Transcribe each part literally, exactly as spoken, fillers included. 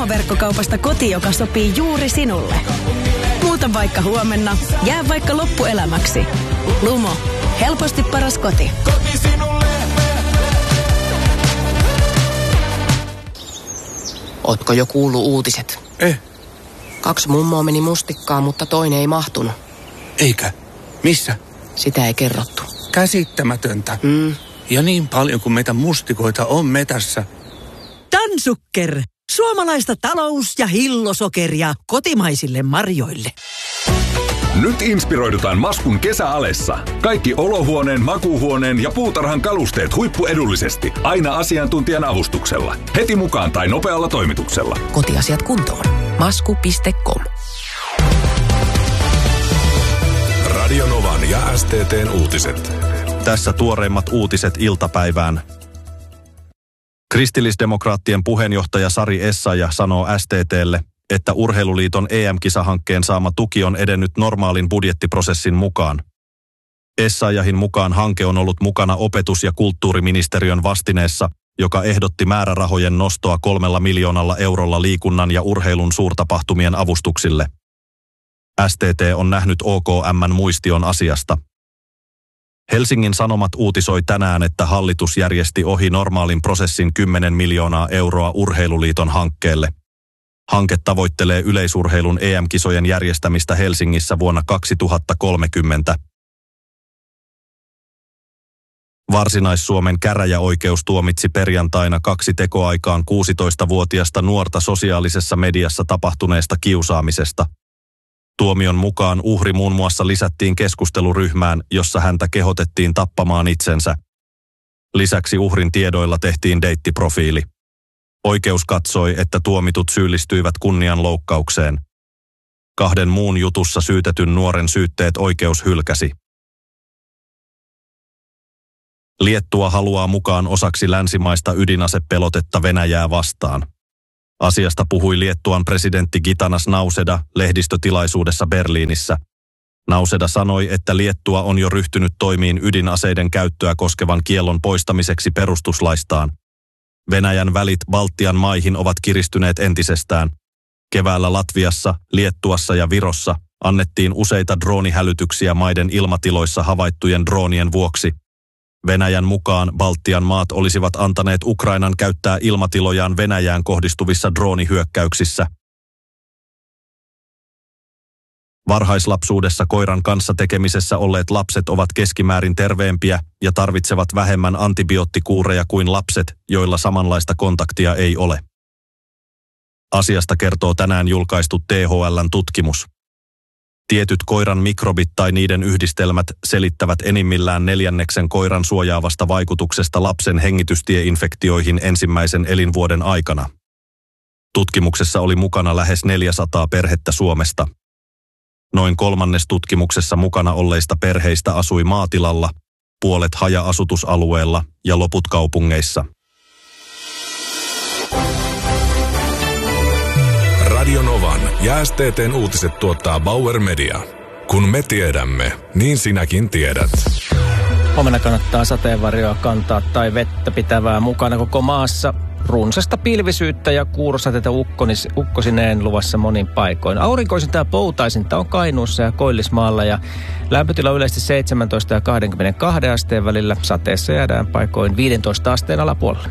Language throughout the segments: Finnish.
Lumo-verkkokaupasta koti, joka sopii juuri sinulle. Muuta vaikka huomenna, jää vaikka loppuelämäksi. Lumo. Helposti paras koti. Koti sinulle. Ootko jo kuullut uutiset? Eh. Kaksi mummoa meni mustikkaan, mutta toinen ei mahtunut. Eikä. Missä? Sitä ei kerrottu. Käsittämätöntä. Mm. Ja niin paljon kuin meitä mustikoita on metässä. Tansukker. Suomalaista talous- ja hillosokeria kotimaisille marjoille. Nyt inspiroidutaan Maskun kesäalessa. Kaikki olohuoneen, makuuhuoneen ja puutarhan kalusteet huippuedullisesti. Aina asiantuntijan avustuksella. Heti mukaan tai nopealla toimituksella. Kotiasiat kuntoon. Masku piste com. Radio Novan ja S T T:n uutiset. Tässä tuoreimmat uutiset iltapäivään. Kristillisdemokraattien puheenjohtaja Sari Essayah sanoo S T T:lle, että Urheiluliiton E M-kisahankkeen saama tuki on edennyt normaalin budjettiprosessin mukaan. Essayahin mukaan hanke on ollut mukana opetus- ja kulttuuriministeriön vastineessa, joka ehdotti määrärahojen nostoa kolmella miljoonalla eurolla liikunnan ja urheilun suurtapahtumien avustuksille. S T T on nähnyt O K M:n muistion asiasta. Helsingin Sanomat uutisoi tänään, että hallitus järjesti ohi normaalin prosessin kymmenen miljoonaa euroa Urheiluliiton hankkeelle. Hanke tavoittelee yleisurheilun E M-kisojen järjestämistä Helsingissä vuonna kaksituhattakolmekymmentä. Varsinais-Suomen käräjäoikeus tuomitsi perjantaina kaksi tekoaikaan kuusitoistavuotiasta nuorta sosiaalisessa mediassa tapahtuneesta kiusaamisesta. Tuomion mukaan uhri muun muassa lisättiin keskusteluryhmään, jossa häntä kehotettiin tappamaan itsensä. Lisäksi uhrin tiedoilla tehtiin deittiprofiili. Oikeus katsoi, että tuomitut syyllistyivät kunnianloukkaukseen. Kahden muun jutussa syytetyn nuoren syytteet oikeus hylkäsi. Liettua haluaa mukaan osaksi länsimaista ydinasepelotetta Venäjää vastaan. Asiasta puhui Liettuan presidentti Gitanas Nauseda lehdistötilaisuudessa Berliinissä. Nauseda sanoi, että Liettua on jo ryhtynyt toimiin ydinaseiden käyttöä koskevan kiellon poistamiseksi perustuslaistaan. Venäjän välit Baltian maihin ovat kiristyneet entisestään. Keväällä Latviassa, Liettuassa ja Virossa annettiin useita droonihälytyksiä maiden ilmatiloissa havaittujen droonien vuoksi. Venäjän mukaan Baltian maat olisivat antaneet Ukrainan käyttää ilmatilojaan Venäjään kohdistuvissa droonihyökkäyksissä. Varhaislapsuudessa koiran kanssa tekemisessä olleet lapset ovat keskimäärin terveempiä ja tarvitsevat vähemmän antibioottikuureja kuin lapset, joilla samanlaista kontaktia ei ole. Asiasta kertoo tänään julkaistu T H L:n tutkimus. Tietyt koiran mikrobit tai niiden yhdistelmät selittävät enimmillään neljänneksen koiran suojaavasta vaikutuksesta lapsen hengitystieinfektioihin ensimmäisen elinvuoden aikana. Tutkimuksessa oli mukana lähes neljäsataa perhettä Suomesta. Noin kolmannes tutkimuksessa mukana olleista perheistä asui maatilalla, puolet haja-asutusalueella ja loput kaupungeissa. Radio Novan ja S T T:n uutiset tuottaa Bauer Media. Kun me tiedämme, niin sinäkin tiedät. Huomenna kannattaa sateenvarjoa kantaa tai vettä pitävää mukana koko maassa. Runsasta pilvisyyttä ja kuurosateita ukkonis, ukkosineen luvassa monin paikoin. Aurinkoisinta ja poutaisinta on Kainuussa ja Koillismaalla ja lämpötila yleisesti seitsemäntoista ja kaksikymmentäkaksi asteen välillä. Sateessa jäädään paikoin viisitoista asteen alapuolella.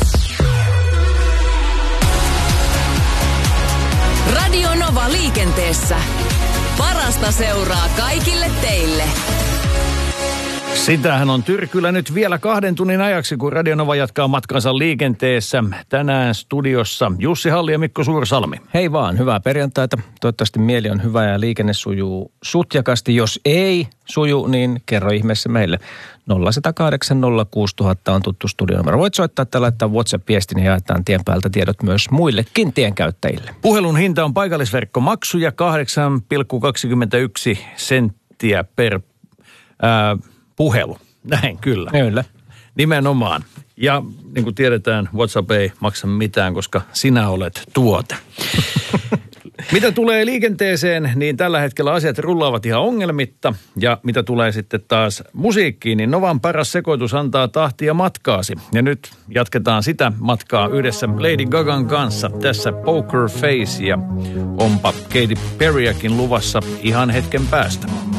Radio Nova liikenteessä. Parasta seuraa kaikille teille. Sitähän on Tyrkylä nyt vielä kahden tunnin ajaksi, kun Radio Nova jatkaa matkansa liikenteessä. Tänään studiossa Jussi Halli ja Mikko Suursalmi. Hei vaan, hyvää perjantaita. Toivottavasti mieli on hyvä ja liikenne sujuu sutjakasti. Jos ei suju, niin kerro ihmeessä meille. nolla yksi nolla kahdeksan nolla kuusi nolla nolla nolla on tuttu studionumero. Voit soittaa tai laittaa WhatsApp-viestin ja jaetaan tien päältä tiedot myös muillekin tienkäyttäjille. Puhelun hinta on paikallisverkkomaksu ja kahdeksan pilkku kaksikymmentäyksi senttiä per ää, puhelu. Näin kyllä. Kyllä. Nimenomaan. Ja niin kuin tiedetään, WhatsApp ei maksa mitään, koska sinä olet tuote. Mitä tulee liikenteeseen, niin tällä hetkellä asiat rullaavat ihan ongelmitta. Ja mitä tulee sitten taas musiikkiin, niin Novan paras sekoitus antaa tahtia matkaasi. Ja nyt jatketaan sitä matkaa yhdessä Lady Gagan kanssa. Tässä Poker Face ja onpa Katy Perryäkin luvassa ihan hetken päästä.